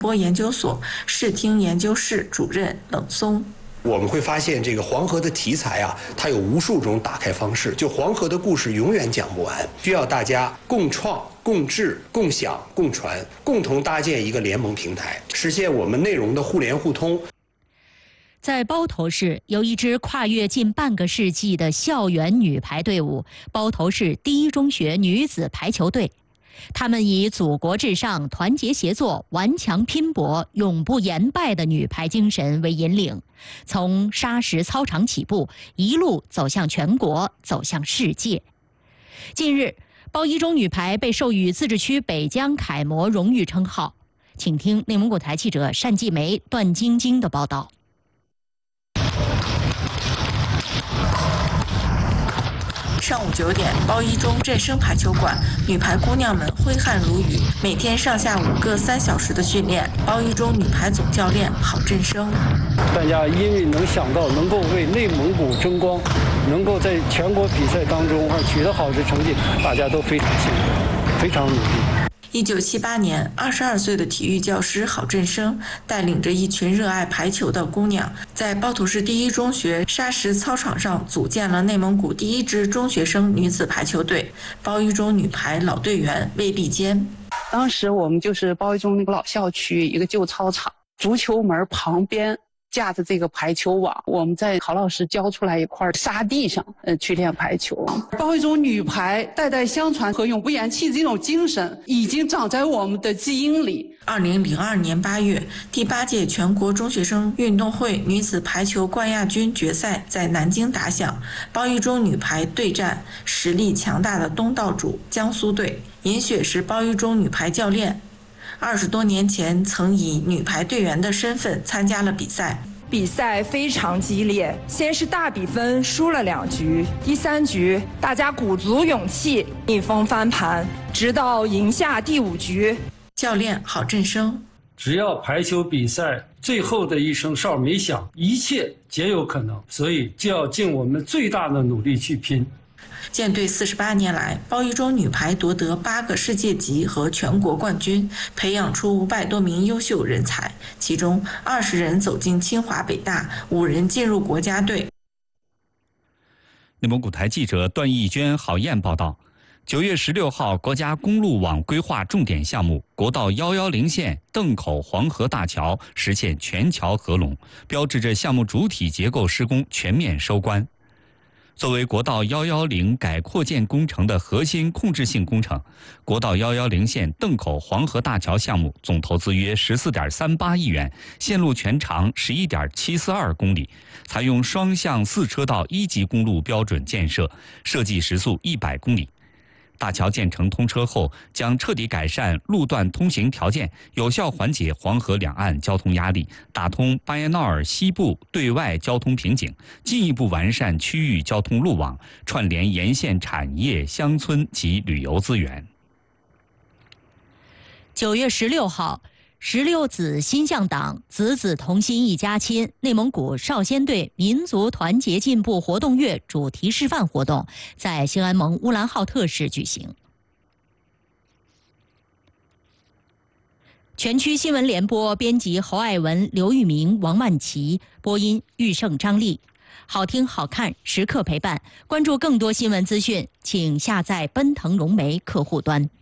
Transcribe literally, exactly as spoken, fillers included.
播研究所视听研究室主任冷松。 我们会发现，这个黄河的题材啊，它有无数种打开方式。就黄河的故事永远讲不完，需要大家共创、共治、共享、共传，共同搭建一个联盟平台，实现我们内容的互联互通。 在包头市有一支跨越近半个世纪的校园女排队伍——包头市第一中学女子排球队。他们以祖国至上、团结协作、顽强拼搏、永不言败的女排精神为引领，从沙石操场起步，一路走向全国，走向世界。近日，包一中女排被授予自治区北疆楷模荣誉称号。请听内蒙古台记者单继梅、段晶晶的报道。 上午九点，包一中振声排球馆，女排姑娘们挥汗如雨，每天上下五个三小时的训练。包一中女排总教练郝振声： 大家因为能想到能够为内蒙古争光，能够在全国比赛当中啊取得好的成绩，大家都非常幸福，非常努力。 一九七八年，二十二岁的体育教师郝振声带领着一群热爱排球的姑娘，在包头市第一中学沙石操场上组建了内蒙古第一支中学生女子排球队。包一中女排老队员魏碧坚： 当时我们就是包一中那个老校区一个旧操场，足球门旁边架着这个排球网，我们在郝老师教出来一块沙地上，呃，去练排球。 包一中女排代代相传和永不言弃的这种精神，已经长在我们的基因里。 二零零二年八月，第八届全国中学生运动会女子排球冠亚军决赛在南京打响，包一中女排对战实力强大的东道主江苏队。尹雪是包一中女排教练。二十多年前，曾以女排队员的身份参加了比赛。 比赛非常激烈，先是大比分输了两局，第三局大家鼓足勇气逆风翻盘，直到赢下第五局。 教练郝振声： 只要排球比赛最后的一声哨没响，一切皆有可能，所以就要尽我们最大的努力去拼。 建队四十八年来，包一中女排夺得八个世界级和全国冠军，培养出五百多名优秀人才，其中二十人走进清华北大，五人进入国家队。 内蒙古台记者段义娟、郝燕报道。九月十六号，国家公路网规划重点项目国道一一零线邓口黄河大桥实现全桥合龙，标志着项目主体结构施工全面收官。作为国道一一零改扩建工程的核心控制性工程，国道一一零线邓口黄河大桥项目总投资约十四点三八亿元，线路全长十一点七四二公里，采用双向四车道一级公路标准建设，设计时速一百公里。大桥建成通车后，将彻底改善路段通行条件，有效缓解黄河两岸交通压力，打通巴彦淖尔西部对外交通瓶颈，进一步完善区域交通路网，串联沿线产业、乡村及旅游资源。 九月十六号，十六子心向党，子子同心一家亲内蒙古少先队民族团结进步活动月主题示范活动在兴安盟乌兰浩特市举行。全区新闻联播编辑侯爱文、刘玉明、王曼琪，播音玉胜、张丽。好听好看，时刻陪伴。关注更多新闻资讯，请下载奔腾融媒客户端。